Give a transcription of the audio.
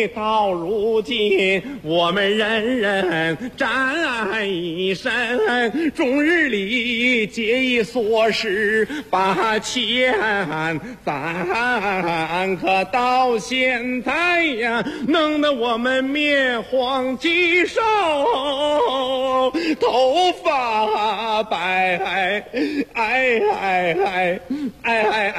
到如今，我们人人战一身，终日里节衣缩食，把钱咱可到现在呀，弄得我们面黄肌瘦，头发白，